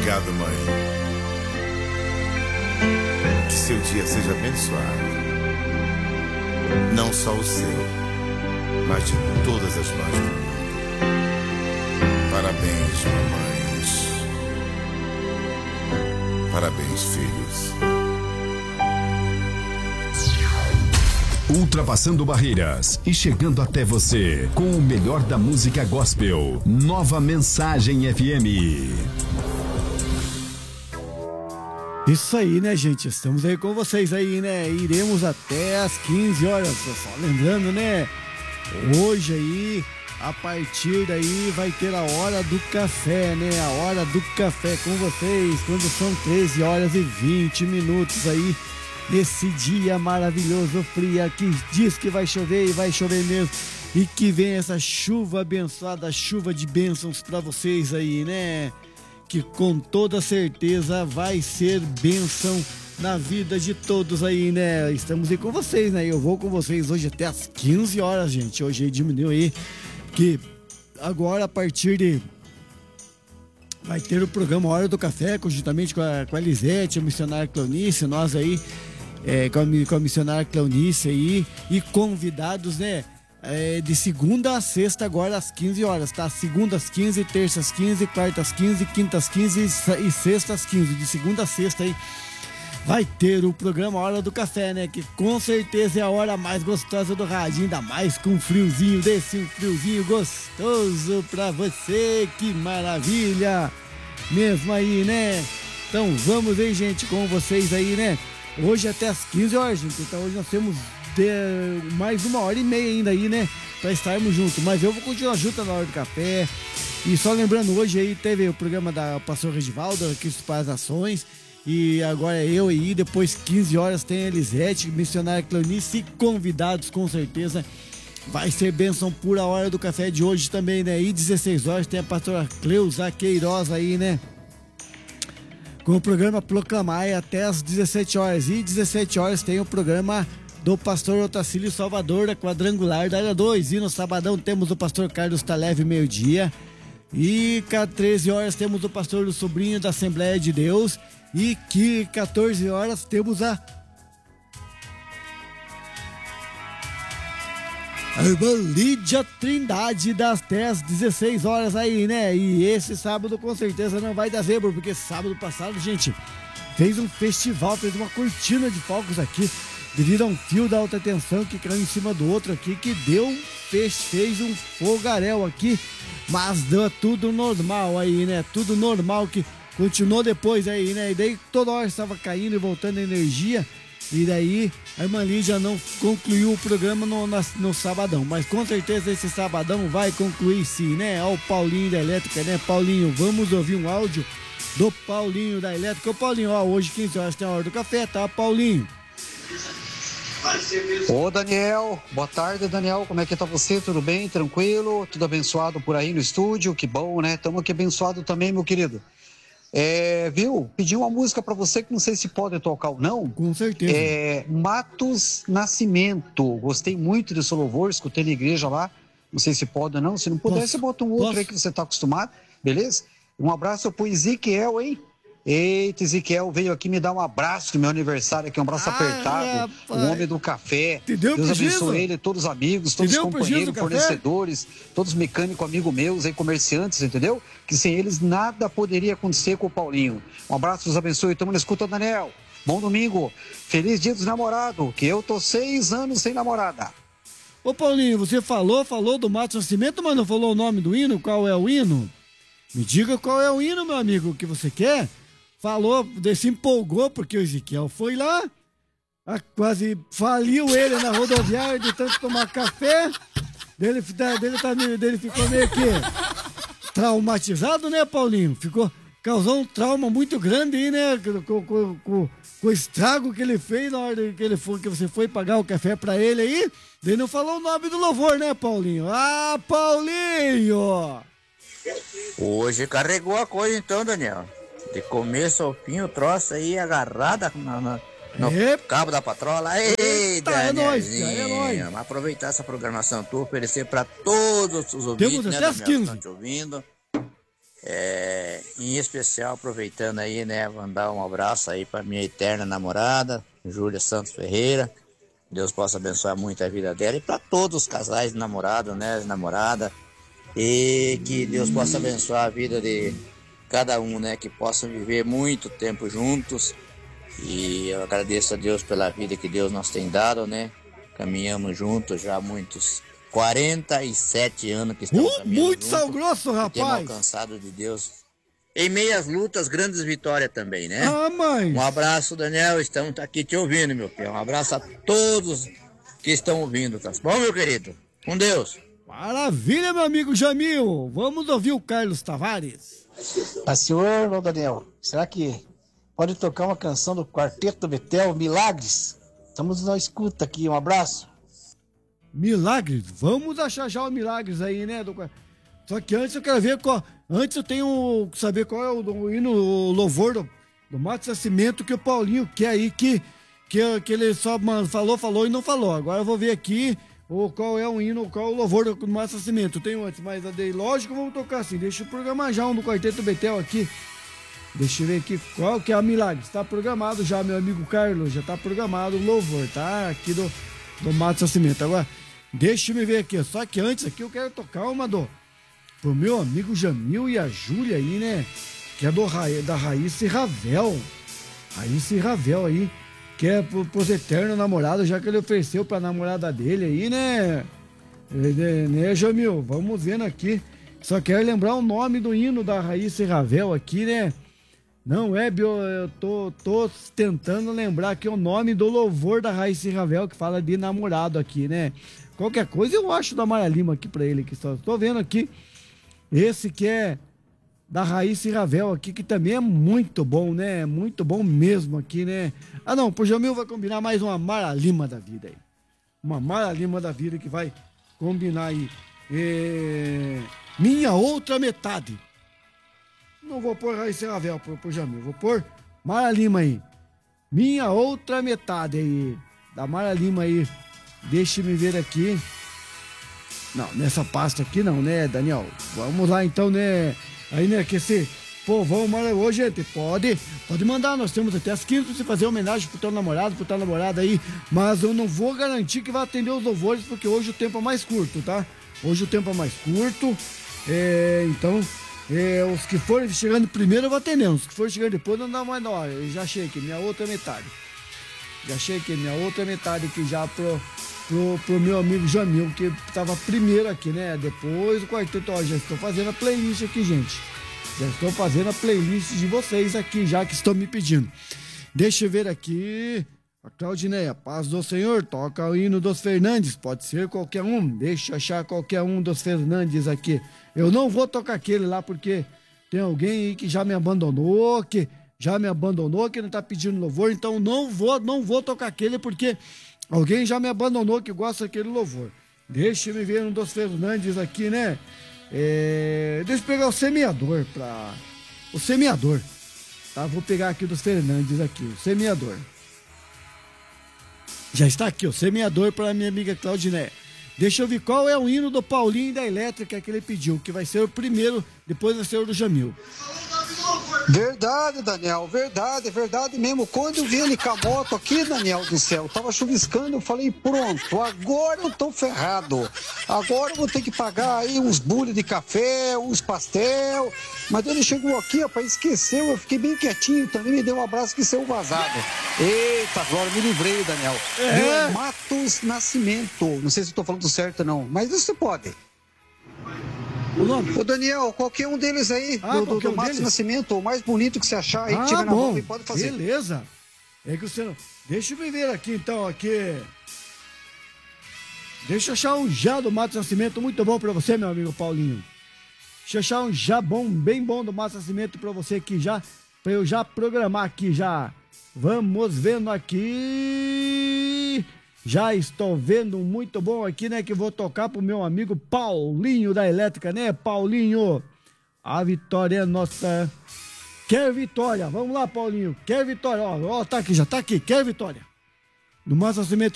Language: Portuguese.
Obrigado, mãe. Que seu dia seja abençoado. Não só o seu, mas de todas as mães do mundo. Parabéns, mamães. Parabéns, filhos. Ultrapassando barreiras e chegando até você com o melhor da música gospel. Nova Mensagem FM. Isso aí, né, gente? Estamos aí com vocês aí, né? Iremos até às 15 horas, só lembrando, né? Hoje aí, a partir daí, vai ter a hora do café, né? A hora do café com vocês, quando são 13 horas e 20 minutos aí, nesse dia maravilhoso, frio, que diz que vai chover e vai chover mesmo. E que vem essa chuva abençoada, chuva de bênçãos pra vocês aí, né? Que com toda certeza vai ser bênção na vida de todos aí, né? Estamos aí com vocês, né? Eu vou com vocês hoje até às 15 horas, gente. Hoje aí diminuiu aí, que agora a partir de... vai ter o programa Hora do Café, conjuntamente com a Elisete, a missionária Cleonice, nós aí, com a missionária Cleonice aí, e convidados, né? De segunda a sexta agora às 15 horas, tá? Segundas 15, terças 15, quartas 15, quintas 15 e sextas 15. De segunda a sexta aí vai ter o programa Hora do Café, né? Que com certeza é a hora mais gostosa do rádio, ainda mais com um friozinho desse, um friozinho gostoso pra você, que maravilha mesmo aí, né? Então vamos aí, gente, com vocês aí, né? Hoje até às 15 horas, gente. Então hoje nós temos mais 1h30 ainda aí, né? Pra estarmos juntos. Mas eu vou continuar junto na Hora do Café. E só lembrando, hoje aí teve o programa da pastor Regivaldo, aqui os Pais Ações. E agora é eu aí, depois 15 horas tem a Elisete, missionária Cleonice e convidados, com certeza. Vai ser bênção pura a Hora do Café de hoje também, né? E 16 horas tem a pastora Cleusa Queiroz aí, né? Com o programa Proclamar até as 17 horas. E 17 horas tem o programa do pastor Otacílio Salvador, da Quadrangular da Área 2. E no sabadão temos o pastor Carlos Taleve, meio-dia. E às 13 horas temos o pastor do Sobrinho da Assembleia de Deus. E que 14 horas temos a irmã Lídia Trindade, até às 16 horas aí, né? E esse sábado com certeza não vai dar zebra, porque sábado passado, gente, fez um festival, fez uma cortina de fogos aqui, devido a um fio da alta tensão que caiu em cima do outro aqui, que fez um fogaréu aqui, mas deu tudo normal aí, né? Tudo normal, que continuou depois aí, né? E daí toda hora estava caindo e voltando a energia. E daí a irmã Lídia não concluiu o programa no sabadão. Mas com certeza esse sabadão vai concluir sim, né? Ó, o Paulinho da Elétrica, né? Paulinho, vamos ouvir um áudio do Paulinho da Elétrica. Ô Paulinho, ó, hoje 15 horas tem a Hora do Café, tá, Paulinho? Ô Daniel, boa tarde Daniel, como é que tá você? Tudo bem? Tranquilo? Tudo abençoado por aí no estúdio? Que bom, né? Estamos aqui abençoado também, meu querido. Viu? Pedi uma música pra você que não sei se pode tocar ou não. Com certeza. Matos Nascimento. Gostei muito desse louvor, escutei na igreja lá. Não sei se pode ou não. Se não puder, você bota um outro aí que você tá acostumado, beleza? Um abraço pro Ezequiel, hein? Eita, Ezequiel veio aqui me dar um abraço no meu aniversário aqui, um abraço apertado, o homem do café. Deus abençoe ele, todos os amigos, todos os companheiros, fornecedores, todos mecânicos, amigos meus, aí, comerciantes, entendeu? Que sem eles nada poderia acontecer com o Paulinho. Um abraço, Deus abençoe. Tamo na escuta, Daniel. Bom domingo. Feliz dia dos namorados, que eu tô 6 anos sem namorada. Ô Paulinho, você falou do Matos Nascimento, mas não falou o nome do hino? Qual é o hino? Me diga qual é o hino, meu amigo, que você quer? Falou, se empolgou porque o Ezequiel foi lá, quase faliu ele na rodoviária de tanto tomar café. Dele ficou meio que traumatizado, né, Paulinho? Causou um trauma muito grande aí, né? Com o estrago que ele fez na hora que você foi pagar o café pra ele aí. Ele não falou o nome do louvor, né, Paulinho? Ah, Paulinho! Hoje carregou a coisa então, Daniel. De começo ao fim, o troço aí agarrada no cabo da patrola. Eita, é nóis. Vamos aproveitar essa programação tua, oferecer para todos os ouvintes, temos né, até as 15. Que estão te ouvindo. em especial, aproveitando aí, né, mandar um abraço aí para minha eterna namorada, Júlia Santos Ferreira. Deus possa abençoar muito a vida dela e para todos os casais de namorado, né, namorada. E que Deus possa abençoar a vida de cada um, né, que possam viver muito tempo juntos. E eu agradeço a Deus pela vida que Deus nos tem dado, né? Caminhamos juntos já há muitos 47 anos que estamos caminhando muito sal grosso, rapaz. Temos alcançado de Deus. Em meias lutas, grandes vitórias também, né? Ah, mãe. Um abraço, Daniel. Estamos aqui te ouvindo, meu filho. Um abraço a todos que estão ouvindo, tá bom, meu querido? Com Deus. Maravilha, meu amigo Jamil. Vamos ouvir o Carlos Tavares. Senhor, Daniel, será que pode tocar uma canção do Quarteto Betel, Milagres? Estamos na escuta aqui, um abraço. Milagres, vamos achar já o Milagres aí, né? Só que antes eu quero ver qual. Antes eu tenho que saber qual é o hino, o louvor do Matos Nascimento que o Paulinho quer aí, que ele só falou e não falou. Agora eu vou ver aqui qual é o hino, qual é o louvor do Matos Nascimento. Eu tenho antes, mas lógico vamos tocar assim. Deixa eu programar já um do Quarteto Betel aqui. Deixa eu ver aqui qual que é a Milagre. Está programado já, meu amigo Carlos. Já está programado o louvor, tá? Aqui do Matos Nascimento. Agora, deixa eu ver aqui. Só que antes aqui eu quero tocar uma pro meu amigo Jamil e a Júlia aí, né? Que é da Raíssa e Ravel. Raíssa e Ravel aí. Que é pros eternos namorados, já que ele ofereceu pra namorada dele aí, né? Né, Jamil? Vamos vendo aqui. Só quero lembrar o nome do hino da Raíssa e Ravel aqui, né? Não é, eu tô tentando lembrar aqui o nome do louvor da Raíssa e Ravel, que fala de namorado aqui, né? Qualquer coisa eu acho da Mara Lima aqui pra ele, que só tô vendo aqui. Esse que é da Raíssa e Ravel aqui, que também é muito bom, né? Muito bom mesmo aqui, né? Ah, não, pro Jamil vai combinar mais uma Mara Lima da vida aí. Uma Mara Lima da vida que vai combinar aí. Minha Outra Metade. Não vou pôr Raíssa e Ravel pro Jamil, vou pôr Mara Lima aí. Minha Outra Metade aí. Da Mara Lima aí. Deixa-me ver aqui. Não, nessa pasta aqui não, né, Daniel? Vamos lá então, né? Aí, né, que esse povão maravilhoso, gente, pode mandar. Nós temos até as 15 pra você fazer homenagem pro teu namorado, pro tua namorada aí. Mas eu não vou garantir que vai atender os louvores, porque hoje o tempo é mais curto, tá? Hoje o tempo é mais curto. Então, os que forem chegando primeiro eu vou atendendo. Os que forem chegando depois não dá mais, não. Eu já achei aqui, minha outra metade. Já achei aqui, minha outra metade aqui já pro meu amigo Jamil, que tava primeiro aqui, né? Depois o quarteto, ó, já estou fazendo a playlist aqui, gente. Já estou fazendo a playlist de vocês aqui, já que estão me pedindo. Deixa eu ver aqui. A Claudineia, paz do Senhor, toca o hino dos Fernandes, pode ser qualquer um, deixa eu achar qualquer um dos Fernandes aqui. Eu não vou tocar aquele lá porque tem alguém aí que já me abandonou, que não tá pedindo louvor, então não vou tocar aquele porque alguém já me abandonou que gosta daquele louvor. Deixa eu ver um dos Fernandes aqui, né? Deixa eu pegar o Semeador o Semeador, tá? Vou pegar aqui dos Fernandes aqui, o Semeador. Já está aqui, o Semeador para minha amiga Claudiné. Deixa eu ver qual é o hino do Paulinho da Elétrica que ele pediu, que vai ser o primeiro, depois vai ser o do Jamil. Verdade, Daniel, verdade mesmo. Quando eu vi ele com a moto aqui, Daniel do céu, tava chuviscando, eu falei, pronto, agora eu tô ferrado. Agora eu vou ter que pagar aí uns bulhos de café, uns pastel. Mas ele chegou aqui, rapaz, esqueceu, eu fiquei bem quietinho também, me deu um abraço que saiu vazado. Eita, agora me livrei, Daniel. Matos Nascimento, não sei se eu tô falando certo não, mas você pode. Ô Daniel, qualquer um deles aí, do Matos Nascimento, o mais bonito que você achar aí, tira na mão e pode fazer. Beleza. É que você não... Deixa eu ver aqui então, aqui. Deixa eu achar um já do Matos Nascimento muito bom pra você, meu amigo Paulinho. Deixa eu achar um já bom, bem bom do Matos Nascimento pra você aqui já, pra eu já programar aqui já. Vamos vendo aqui. Já estou vendo um muito bom aqui, né? Que vou tocar pro meu amigo Paulinho da Elétrica, né? Paulinho, a vitória é nossa. Quer vitória? Vamos lá, Paulinho. Quer vitória? Ó, tá aqui, já tá aqui. Quer vitória? Do Matos Nascimento.